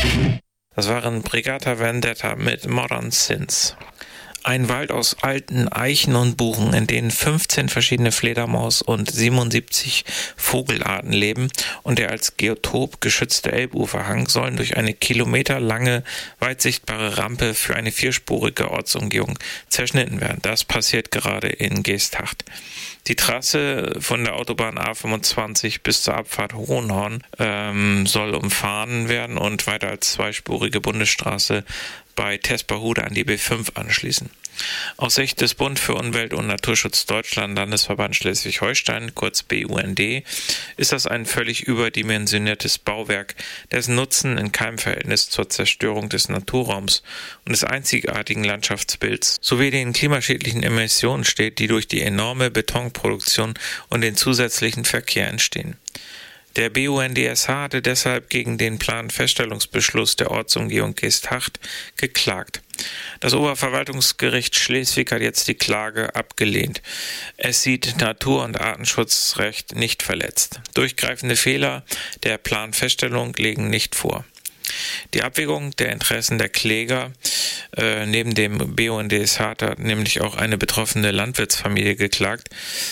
Das waren Brigata Vendetta mit Modern Sins. Ein Wald aus alten Eichen und Buchen, in denen 15 verschiedene Fledermaus- und 77 Vogelarten leben und der als Geotop geschützte Elbuferhang sollen durch eine kilometerlange, weit sichtbare Rampe für eine 4-spurige Ortsumgehung zerschnitten werden. Das passiert gerade in Geesthacht. Die Trasse von der Autobahn A25 bis zur Abfahrt Hohenhorn soll umfahren werden und weiter als 2-spurige Bundesstraße bei Tesperhude an die B5 anschließen. Aus Sicht des Bund für Umwelt und Naturschutz Deutschland Landesverband Schleswig-Holstein, kurz BUND, ist das ein völlig überdimensioniertes Bauwerk, dessen Nutzen in keinem Verhältnis zur Zerstörung des Naturraums und des einzigartigen Landschaftsbilds sowie den klimaschädlichen Emissionen steht, die durch die enorme Betonproduktion und den zusätzlichen Verkehr entstehen. Der BUNDSH hatte deshalb gegen den Planfeststellungsbeschluss der Ortsumgehung Geesthacht geklagt. Das Oberverwaltungsgericht Schleswig hat jetzt die Klage abgelehnt. Es sieht Natur- und Artenschutzrecht nicht verletzt. Durchgreifende Fehler der Planfeststellung liegen nicht vor. Die Abwägung der Interessen der Kläger, neben dem BUNDSH hat nämlich auch eine betroffene Landwirtsfamilie geklagt,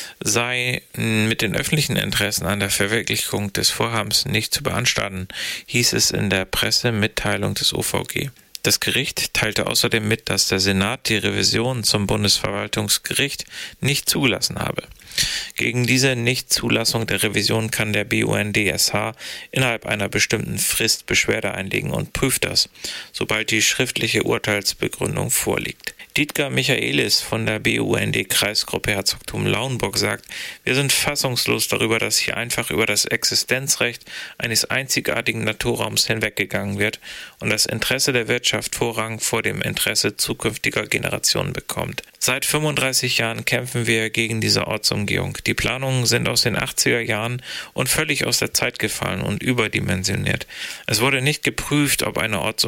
sei mit den öffentlichen Interessen an der Verwirklichung des Vorhabens nicht zu beanstanden, hieß es in der Pressemitteilung des OVG. Das Gericht teilte außerdem mit, dass der Senat die Revision zum Bundesverwaltungsgericht nicht zugelassen habe. Gegen diese Nichtzulassung der Revision kann der BUNDSH innerhalb einer bestimmten Frist Beschwerde einlegen und prüft das, sobald die schriftliche Urteilsbegründung vorliegt. Dietger Michaelis von der BUND-Kreisgruppe Herzogtum Lauenburg sagt, wir sind fassungslos darüber, dass hier einfach über das Existenzrecht eines einzigartigen Naturraums hinweggegangen wird und das Interesse der Wirtschaft Vorrang vor dem Interesse zukünftiger Generationen bekommt. Seit 35 Jahren kämpfen wir gegen diese Ortsumgehung. Die Planungen sind aus den 80er Jahren und völlig aus der Zeit gefallen und überdimensioniert. Es wurde nicht geprüft, ob eine Ortsumgehung